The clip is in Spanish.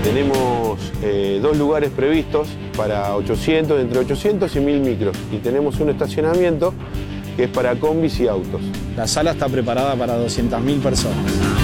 Tenemos 2 lugares previstos para 800, entre 800 y 1000 micros. Y tenemos un estacionamiento que es para combis y autos. La sala está preparada para 200.000 personas.